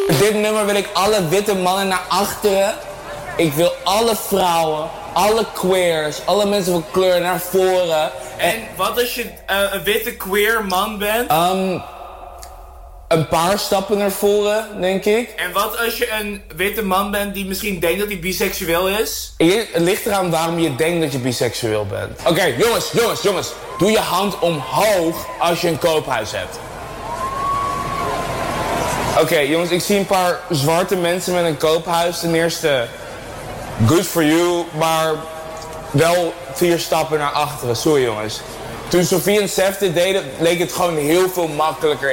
Dit nummer wil ik alle witte mannen naar achteren. Ik wil alle vrouwen, alle queers, alle mensen van kleur naar voren. En wat als je een witte queer man bent? Een paar stappen naar voren, denk ik. En wat als je een witte man bent die misschien denkt dat hij biseksueel is? Het ligt eraan waarom je denkt dat je biseksueel bent. Oké, jongens. Doe je hand omhoog als je een koophuis hebt. Oké, jongens, ik zie een paar zwarte mensen met een koophuis. Ten eerste, good for you, maar wel 4 stappen naar achteren. Sorry, jongens. Toen Sofie en Sef dit deden, leek het gewoon heel veel makkelijker.